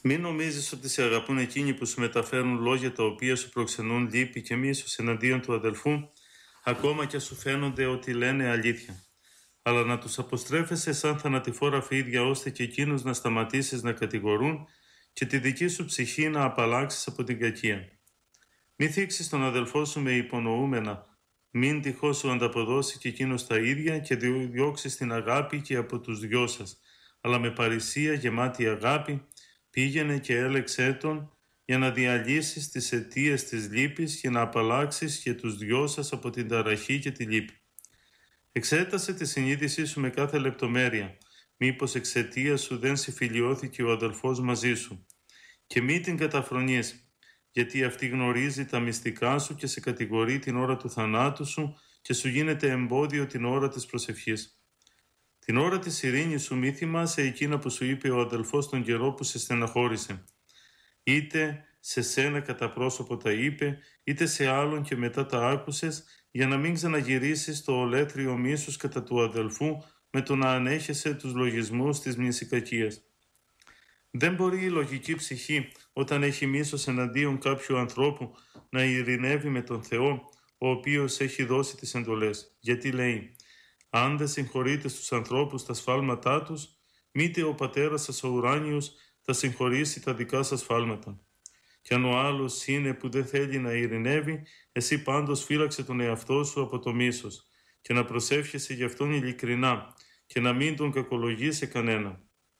Μην νομίζεις ότι σε αγαπούν εκείνοι που σου μεταφέρουν λόγια τα οποία σου προξενούν λύπη και μίσος εναντίον του αδελφού, ακόμα και σου φαίνονται ότι λένε αλήθεια. Αλλά να τους αποστρέφεσαι σαν θανατηφόρα φίδια, ώστε και εκείνους να σταματήσεις να κατηγορούν και τη δική σου ψυχή να απαλλάξεις από την κακία. Μην θίξεις τον αδελφό σου με υπονοούμενα, μην τυχώς σου ανταποδώσει και εκείνος τα ίδια και διώξεις την αγάπη και από τους δυο σας, αλλά με παρησία γεμάτη αγάπη πήγαινε και έλεξέ τον για να διαλύσεις τις αιτίες της λύπης και να απαλλάξεις και τους δυο σας από την ταραχή και τη λύπη. Εξέτασε τη συνείδησή σου με κάθε λεπτομέρεια, μήπως εξαιτίας σου δεν συμφιλιώθηκε ο αδελφός μαζί σου, και μη την καταφρονείς, γιατί αυτή γνωρίζει τα μυστικά σου και σε κατηγορεί την ώρα του θανάτου σου και σου γίνεται εμπόδιο την ώρα της προσευχής. Την ώρα της ειρήνης σου μη θυμάσαι εκείνα που σου είπε ο αδελφός τον καιρό που σε στεναχώρησε. Είτε σε σένα κατά πρόσωπο τα είπε, είτε σε άλλον και μετά τα άκουσες, για να μην ξαναγυρίσεις το ολέτριο μίσος κατά του αδελφού με το να ανέχεσαι τους λογισμούς της μνησικακίας. Δεν μπορεί η λογική ψυχή, όταν έχει μίσος εναντίον κάποιου ανθρώπου, να ειρηνεύει με τον Θεό, ο οποίος έχει δώσει τις εντολές. Γιατί λέει, αν δεν συγχωρείτε στους ανθρώπους τα σφάλματά τους, μήτε ο Πατέρας σας ο ουράνιος θα συγχωρήσει τα δικά σας σφάλματα. Κι αν ο άλλος είναι που δεν θέλει να ειρηνεύει, εσύ πάντως φύλαξε τον εαυτό σου από το μίσος και να προσεύχεσαι γι' αυτόν ειλικρινά και να μην τον κακολογείς σε κανένα.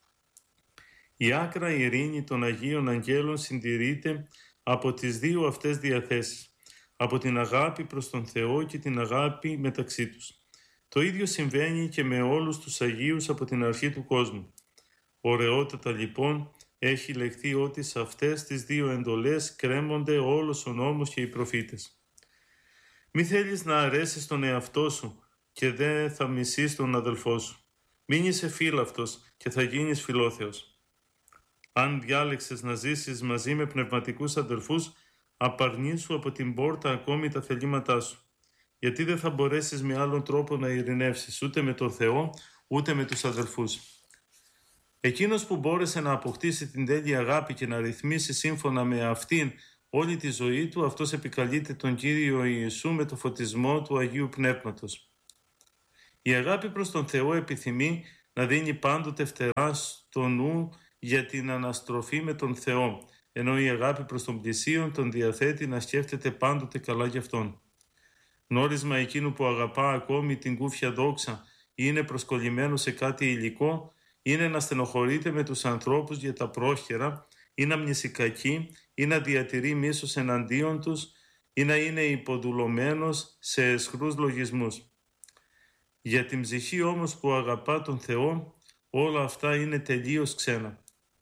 Η άκρα ειρήνη των Αγίων Αγγέλων συντηρείται από τις δύο αυτές διαθέσεις, από την αγάπη προς τον Θεό και την αγάπη μεταξύ τους. Το ίδιο συμβαίνει και με όλους τους Αγίους από την αρχή του κόσμου. Ωραιότατα λοιπόν έχει λεχθεί ότι σε αυτές τις δύο εντολές κρέμονται όλος ο νόμος και οι προφήτες. Μη θέλεις να αρέσεις τον εαυτό σου και δεν θα μισείς τον αδελφό σου. Μην είσαι φύλαυτος και θα γίνεις φιλόθεος. Αν διάλεξες να ζήσεις μαζί με πνευματικούς αδελφούς, απαρνήσου από την πόρτα ακόμη τα θελήματά σου. Γιατί δεν θα μπορέσεις με άλλον τρόπο να ειρηνεύσεις ούτε με τον Θεό, ούτε με τους αδελφούς. Εκείνος που μπόρεσε να αποκτήσει την τέλεια αγάπη και να ρυθμίσει σύμφωνα με αυτήν όλη τη ζωή του, αυτός επικαλείται τον Κύριο Ιησού με το φωτισμό του Αγίου Πνεύματος. Η αγάπη προς τον Θεό επιθυμεί να δίνει πάντοτε φτερά στο νου για την αναστροφή με τον Θεό, ενώ η αγάπη προς τον πλησίον τον διαθέτει να σκέφτεται πάντοτε καλά για Αυτόν. Γνώρισμα εκείνου που αγαπά ακόμη την κούφια δόξα ή είναι προσκολλημένο σε κάτι υλικό, είναι να στενοχωρείται με τους ανθρώπους για τα πρόχερα ή να μνησικακεί ή να διατηρεί μίσος εναντίον τους ή να είναι υποδουλωμένος σε αισχρούς λογισμούς. Για την ψυχή όμως που αγαπά τον Θεό, όλα αυτά είναι τελείως ξένα.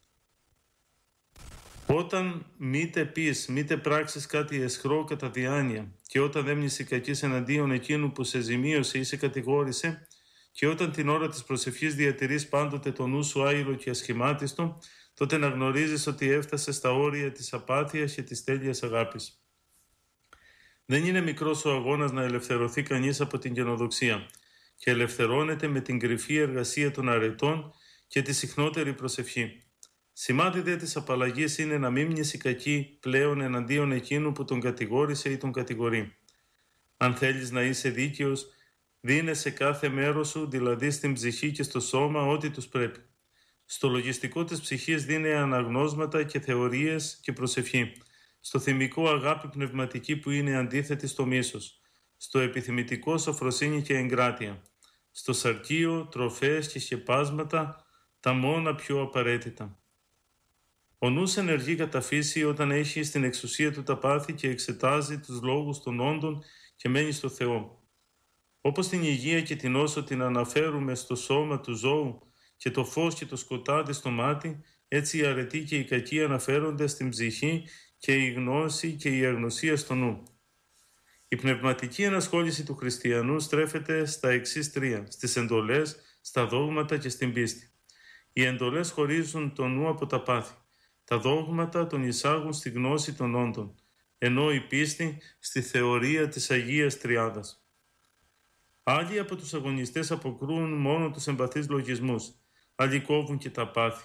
Όταν μήτε πεις, μήτε πράξεις κάτι αισχρό κατά διάνοια και όταν δεν μνησικακείς εναντίον εκείνου που σε ζημίωσε ή σε κατηγόρησε και όταν την ώρα της προσευχής διατηρείς πάντοτε το νου σου άειλο και ασχημάτιστο, τότε να γνωρίζεις ότι έφτασες στα όρια της απάθειας και της τέλειας αγάπης. Δεν είναι μικρός ο αγώνας να ελευθερωθεί κανείς από την καινοδοξία και ελευθερώνεται με την κρυφή εργασία των αρετών και τη συχνότερη προσευχή. Σημάδι δε της απαλλαγής είναι να μην μνησικακεί πλέον εναντίον εκείνου που τον κατηγόρησε ή τον κατηγορεί. Αν θέλεις να είσαι δίκαιος, δίνε σε κάθε μέρος σου, δηλαδή στην ψυχή και στο σώμα, ό,τι τους πρέπει. Στο λογιστικό της ψυχής δίνε αναγνώσματα και θεωρίες και προσευχή. Στο θυμικό αγάπη πνευματική που είναι αντίθετη στο μίσος. Στο επιθυμητικό σοφροσύνη και εγκράτεια. Στο σαρκείο τροφές και σκεπάσματα, τα μόνα πιο απαραίτητα. Ο νους ενεργεί κατά φύση όταν έχει στην εξουσία του τα πάθη και εξετάζει τους λόγους των όντων και μένει στο Θεό. Όπως την υγεία και την όσο την αναφέρουμε στο σώμα του ζώου και το φως και το σκοτάδι στο μάτι, έτσι η αρετή και η κακή αναφέρονται στην ψυχή και η γνώση και η αγνωσία στο νου. Η πνευματική ενασχόληση του χριστιανού στρέφεται στα εξής τρία, στις εντολές, στα δόγματα και στην πίστη. Οι εντολές χωρίζουν το νου από τα πάθη. Τα δόγματα τον εισάγουν στη γνώση των όντων, ενώ η πίστη στη θεωρία της Αγίας Τριάδας. Άλλοι από τους αγωνιστές αποκρούν μόνο τους εμπαθείς λογισμούς, άλλοι κόβουν και τα πάθη.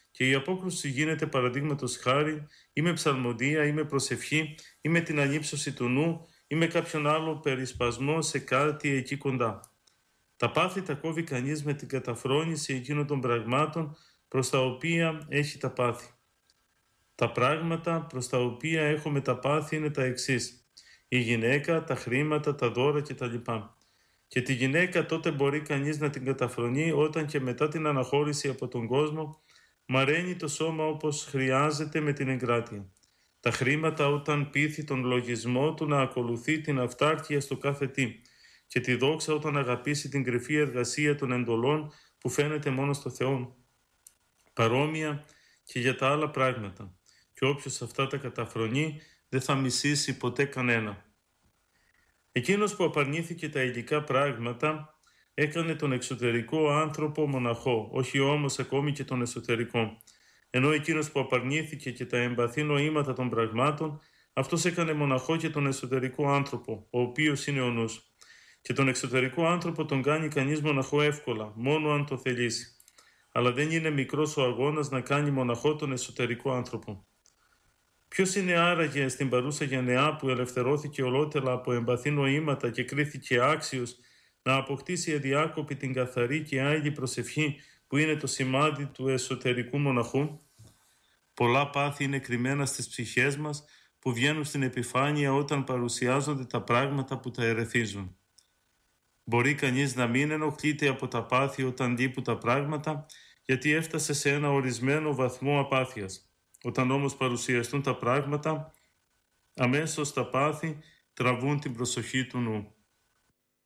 Και η απόκρουση γίνεται παραδείγματος χάρη ή με ψαλμοδία ή με προσευχή ή με την ανύψωση του νου ή με κάποιον άλλο περισπασμό σε κάτι εκεί κοντά. Τα πάθη τα κόβει κανείς με την καταφρόνηση εκείνων των πραγμάτων προς τα οποία έχει τα πάθη. Τα πράγματα προς τα οποία έχουμε τα πάθη είναι τα εξής: η γυναίκα, τα χρήματα, τα δώρα κτλ. Και τη γυναίκα τότε μπορεί κανείς να την καταφρονεί όταν και μετά την αναχώρηση από τον κόσμο μαραίνει το σώμα όπως χρειάζεται με την εγκράτεια. Τα χρήματα όταν πείθει τον λογισμό του να ακολουθεί την αυτάρκεια στο κάθε τι και τη δόξα όταν αγαπήσει την κρυφή εργασία των εντολών που φαίνεται μόνο στο Θεό. Παρόμοια και για τα άλλα πράγματα. Και όποιος αυτά τα καταφρονεί δεν θα μισήσει ποτέ κανένα. Εκείνος που απαρνήθηκε τα υλικά πράγματα έκανε τον εξωτερικό άνθρωπο μοναχό, όχι όμως ακόμη και τον εσωτερικό. Ενώ εκείνος που απαρνήθηκε και τα εμπαθή νοήματα των πραγμάτων, αυτός έκανε μοναχό και τον εσωτερικό άνθρωπο, ο οποίος είναι ο νους. Και τον εξωτερικό άνθρωπο τον κάνει κανείς μοναχό εύκολα, μόνο αν το θελήσει. Αλλά δεν είναι μικρός ο αγώνας να κάνει μοναχό τον εσωτερικό άνθρωπο. Ποιος είναι άραγε στην παρούσα γενεά που ελευθερώθηκε ολότελα από εμπαθή νοήματα και κρίθηκε άξιος να αποκτήσει αδιάκοπη την καθαρή και άγιη προσευχή που είναι το σημάδι του εσωτερικού μοναχού? Πολλά πάθη είναι κρυμμένα στις ψυχές μας που βγαίνουν στην επιφάνεια όταν παρουσιάζονται τα πράγματα που τα ερεθίζουν. Μπορεί κανείς να μην ενοχλείται από τα πάθη όταν λείπουν τα πράγματα, γιατί έφτασε σε ένα ορισμένο βαθμό απάθειας. Όταν όμως παρουσιαστούν τα πράγματα, αμέσως τα πάθη τραβούν την προσοχή του νου.